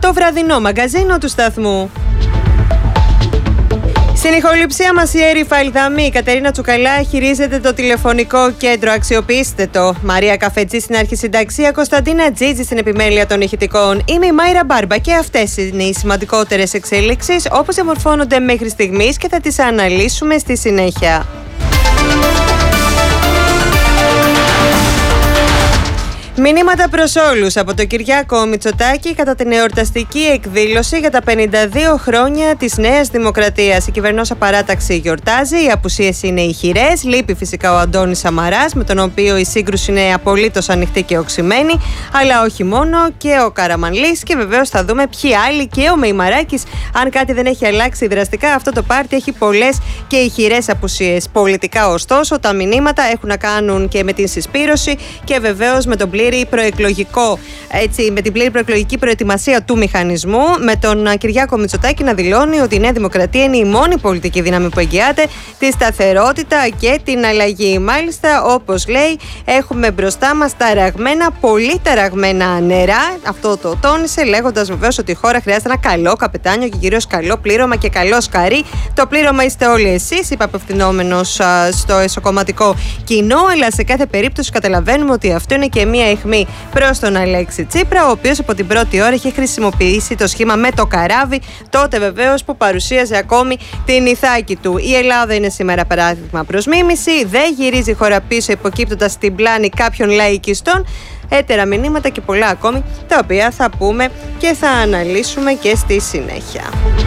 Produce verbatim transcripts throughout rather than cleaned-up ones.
το βραδινό μαγκαζίνο του σταθμού. Στην ηχοληψία μας η Έρη Φαλδαμή, η Κατερίνα Τσουκαλά χειρίζεται το τηλεφωνικό κέντρο. Αξιοποιήστε το. Μαρία Καφετζή στην αρχισυνταξία, Κωνσταντίνα Τζίτζη στην επιμέλεια των ηχητικών. Είμαι η Μάιρα Μπάρμπα και αυτές είναι οι σημαντικότερες εξέλιξεις όπως διαμορφώνονται μέχρι στιγμής και θα τις αναλύσουμε στη συνέχεια. Μηνύματα προς όλους από τον Κυριάκο Μητσοτάκη κατά την εορταστική εκδήλωση για τα πενήντα δύο χρόνια της Νέας Δημοκρατίας. Η κυβερνόσα παράταξη γιορτάζει, οι απουσίες είναι ηχηρές, λείπει φυσικά ο Αντώνης Σαμαράς, με τον οποίο η σύγκρουση είναι απολύτως ανοιχτή και οξυμένη, αλλά όχι μόνο, και ο Καραμανλής, και βεβαίως θα δούμε ποιοι άλλοι, και ο Μεϊμαράκης. Αν κάτι δεν έχει αλλάξει δραστικά, αυτό το πάρτι έχει πολλές και ηχηρές απουσίες. Πολιτικά, ωστόσο, τα μηνύματα έχουν να κάνουν και με την συσπήρωση και βεβαίως με τον προεκλογικό, έτσι, με την πλήρη προεκλογική προετοιμασία του μηχανισμού, με τον Κυριάκο Μητσοτάκη να δηλώνει ότι η Νέα Δημοκρατία είναι η μόνη πολιτική δύναμη που εγγυάται τη σταθερότητα και την αλλαγή. Μάλιστα, όπως λέει, έχουμε μπροστά μας ταραγμένα, πολύ ταραγμένα νερά. Αυτό το τόνισε, λέγοντας βεβαίως ότι η χώρα χρειάζεται ένα καλό καπετάνιο και κυρίως καλό πλήρωμα και καλό σκαρί. Το πλήρωμα είστε όλοι εσείς, είπε απευθυνόμενος στο εσωκομματικό κοινό, αλλά σε κάθε περίπτωση καταλαβαίνουμε ότι αυτό είναι και μία αιχμή προς τον Αλέξη Τσίπρα, ο οποίος από την πρώτη ώρα είχε χρησιμοποιήσει το σχήμα με το καράβι, τότε βεβαίως που παρουσίαζε ακόμη την ηθάκη του. Η Ελλάδα είναι σήμερα παράδειγμα προς μίμηση, δεν γυρίζει η χώρα πίσω υποκύπτοντας στην πλάνη κάποιων λαϊκιστών. Έτερα μηνύματα και πολλά ακόμη, τα οποία θα πούμε και θα αναλύσουμε και στη συνέχεια.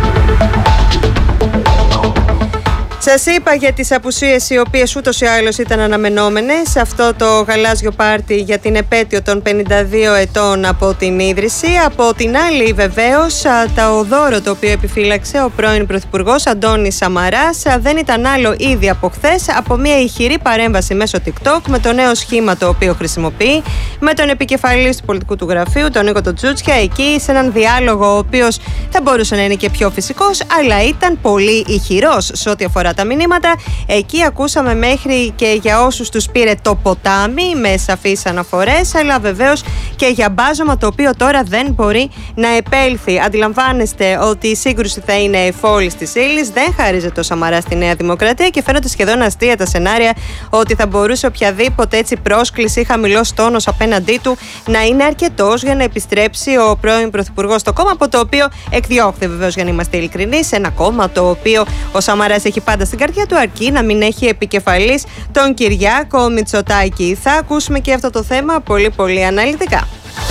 Σας είπα για τις απουσίες οι οποίες ούτως ή άλλως ήταν αναμενόμενες σε αυτό το γαλάζιο πάρτι για την επέτειο των πενήντα δύο ετών από την ίδρυση. Από την άλλη βεβαίως το δώρο το οποίο επιφύλαξε ο πρώην Πρωθυπουργός Αντώνης Σαμαράς δεν ήταν άλλο ήδη από χθες, από μια ηχηρή παρέμβαση μέσω TikTok με το νέο σχήμα το οποίο χρησιμοποιεί, με τον επικεφαλής του πολιτικού του γραφείου, τον Νίκο Τζούτσια, εκεί σε έναν διάλογο ο οποίος θα μπορούσε να είναι και πιο φυσικός, αλλά ήταν πολύ ηχηρός σε ό,τι αφορά τα μηνύματα. Εκεί ακούσαμε μέχρι και για όσους τους πήρε το ποτάμι με σαφείς αναφορές, αλλά βεβαίως και για μπάζωμα το οποίο τώρα δεν μπορεί να επέλθει. Αντιλαμβάνεστε ότι η σύγκρουση θα είναι εφόλης της ύλης, δεν χαρίζεται ο Σαμαράς στη Νέα Δημοκρατία και φαίνονται σχεδόν αστεία τα σενάρια ότι θα μπορούσε οποιαδήποτε έτσι πρόσκληση ή χαμηλός τόνος απέναντί του να είναι αρκετός για να επιστρέψει ο πρώην Πρωθυπουργός στο κόμμα, από το οποίο εκδιώχθη βεβαίως, για να είμαστε ειλικρινείς, ένα κόμμα το οποίο ο Σαμαράς έχει πάντα στην καρδιά του, αρκεί να μην έχει επικεφαλής τον Κυριάκο Μητσοτάκη. Θα ακούσουμε και αυτό το θέμα πολύ πολύ αναλυτικά.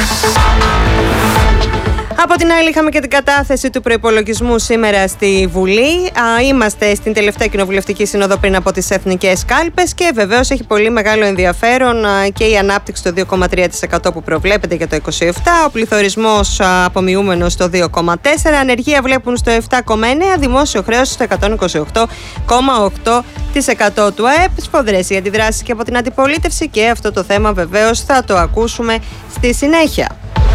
Από την άλλη, είχαμε και την κατάθεση του προϋπολογισμού σήμερα στη Βουλή. Είμαστε στην τελευταία κοινοβουλευτική σύνοδο πριν από τις εθνικές κάλπες και βεβαίως έχει πολύ μεγάλο ενδιαφέρον και η ανάπτυξη στο δύο κόμμα τρία τοις εκατό που προβλέπεται για το είκοσι επτά, ο πληθωρισμός απομειούμενος στο δύο κόμμα τέσσερα τοις εκατό, ανεργία βλέπουν στο επτά κόμμα εννέα τοις εκατό, δημόσιο χρέος στο εκατόν είκοσι οκτώ κόμμα οκτώ τοις εκατό του ΑΕΠ. Σφοδρές οι αντιδράσεις και από την αντιπολίτευση και αυτό το θέμα βεβαίως θα το ακούσουμε στη συνέχεια.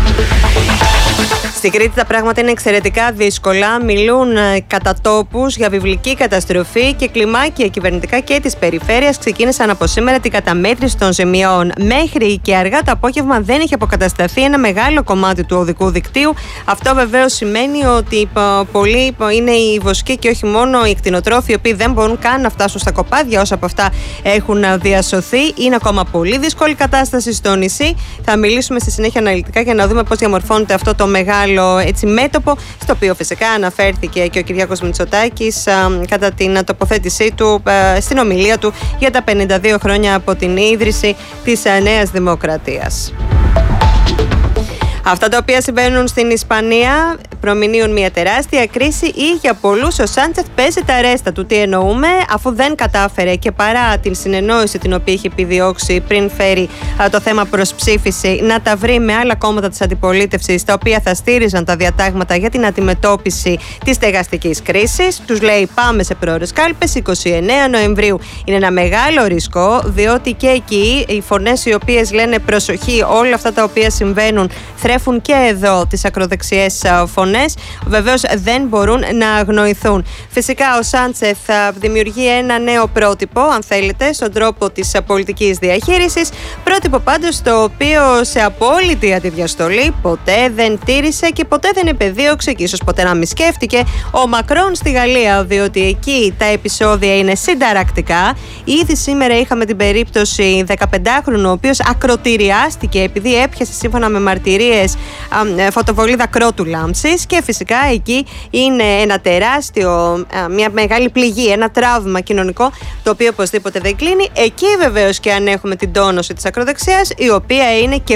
Στην Κρήτη τα πράγματα είναι εξαιρετικά δύσκολα. Μιλούν κατά τόπους για βιβλική καταστροφή και κλιμάκια κυβερνητικά και της περιφέρειας ξεκίνησαν από σήμερα την καταμέτρηση των ζημιών. Μέχρι και αργά το απόγευμα δεν έχει αποκατασταθεί ένα μεγάλο κομμάτι του οδικού δικτύου. Αυτό βεβαίως σημαίνει ότι πολλοί είναι οι βοσκοί και όχι μόνο οι κτηνοτρόφοι, οι οποίοι δεν μπορούν καν να φτάσουν στα κοπάδια. Όσα από αυτά έχουν διασωθεί. Είναι ακόμα πολύ δύσκολη κατάσταση στο νησί. Θα μιλήσουμε στη συνέχεια αναλυτικά για να δούμε πώς διαμορφώνεται αυτό το μεγάλο έτσι, μέτωπο, στο οποίο φυσικά αναφέρθηκε και ο Κυριάκος Μητσοτάκης α, κατά την τοποθέτησή του α, στην ομιλία του για τα πενήντα δύο χρόνια από την ίδρυση της α, Νέας Δημοκρατίας. Αυτά τα οποία συμβαίνουν στην Ισπανία προμηνύουν μια τεράστια κρίση ή για πολλούς ο Σάντσεθ παίζει τα ρέστα του. Τι εννοούμε? Αφού δεν κατάφερε και παρά την συνεννόηση την οποία είχε επιδιώξει πριν φέρει α, το θέμα προς ψήφιση να τα βρει με άλλα κόμματα της αντιπολίτευσης τα οποία θα στήριζαν τα διατάγματα για την αντιμετώπιση της στεγαστικής κρίσης, τους λέει πάμε σε πρόωρες κάλπες εικοστή ενάτη Νοεμβρίου. Είναι ένα μεγάλο ρίσκο, διότι και εκεί οι φωνές οι οποίες λένε προσοχή, όλα αυτά τα οποία συμβαίνουν θρέφουν στρέφουν και εδώ τις ακροδεξιές φωνές, βεβαίως δεν μπορούν να αγνοηθούν. Φυσικά ο Σάντσεθ δημιουργεί ένα νέο πρότυπο, αν θέλετε, στον τρόπο της πολιτικής διαχείρισης. Πρότυπο πάντως το οποίο σε απόλυτη αντιδιαστολή ποτέ δεν τήρησε και ποτέ δεν επεδίωξε και ίσως ποτέ να μη σκέφτηκε ο Μακρόν στη Γαλλία, διότι εκεί τα επεισόδια είναι συνταρακτικά. Ήδη σήμερα είχαμε την περίπτωση δεκαπεντάχρονου, ο οποίος ακροτηριάστηκε επειδή έπιασε σύμφωνα με μαρτυρίες φωτοβολίδα κρότου λάμψης, και φυσικά εκεί είναι ένα τεράστιο, μια μεγάλη πληγή, ένα τραύμα κοινωνικό, το οποίο οπωσδήποτε δεν κλείνει. Εκεί βεβαίως και αν έχουμε την τόνωση της ακροδεξιάς, η οποία είναι και